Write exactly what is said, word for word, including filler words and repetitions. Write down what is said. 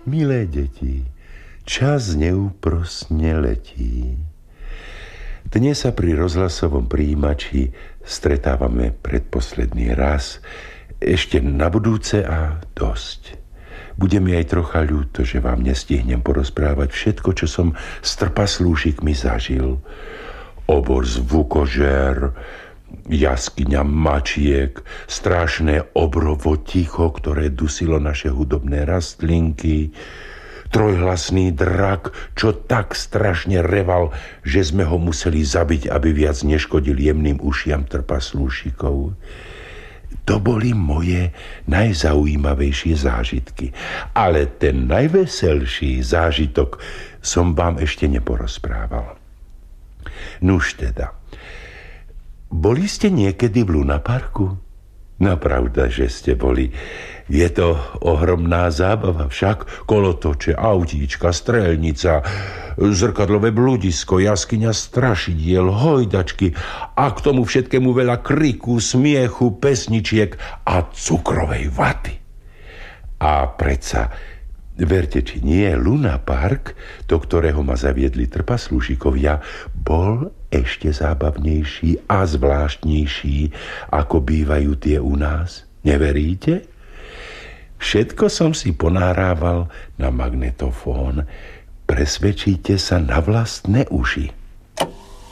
Milé deti, čas neúprosne letí. Dnes sa pri rozhlasovom prijímači stretávame predposledný raz. Ešte na budúce a dosť. Bude mi aj trocha ľúto, že vám nestihnem porozprávať všetko, čo som s trpaslúšikmi zažil. Obor zvukožér, jaskyňa mačiek, strašné obrovo ticho, ktoré dusilo naše hudobné rastlinky, trojhlasný drak, čo tak strašne reval, že sme ho museli zabiť, aby viac neškodil jemným ušiam trpaslúšikov. To boli moje najzaujímavejšie zážitky. Ale ten najveselší zážitok som vám ešte neporozprával. Nuž teda, boli ste niekedy v Lunaparku? No pravda, že ste boli. Je to ohromná zábava, však kolotoče, autíčka, strelnica, zrkadlové bludisko, jaskyňa strašidiel, hojdačky a k tomu všetkému veľa kriku, smiechu, pesničiek a cukrovej vaty. A predsa, verte či nie, Lunapark, do ktorého ma zaviedli trpaslúšikovia, bol ešte zábavnejší a zvláštnejší, ako bývajú tie u nás. Neveríte? Všetko som si ponárával na magnetofón. Presvedčíte sa na vlastné uši.